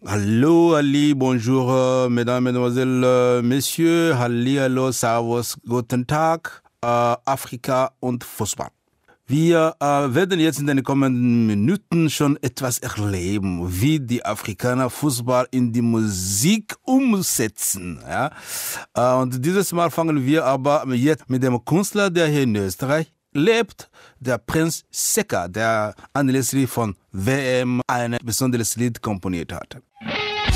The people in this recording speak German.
Hallo, Ali, bonjour, mesdames, mesdemoiselles, messieurs, Halli, hallo, servus, guten Tag, Afrika und Fußball. Wir werden jetzt in den kommenden Minuten schon etwas erleben, wie die Afrikaner Fußball in die Musik umsetzen. Ja? Und dieses Mal fangen wir aber jetzt mit dem Künstler, der hier in Österreich lebt, der Prinz Seka, der ein Lied von WM ein besonderes Lied komponiert hat.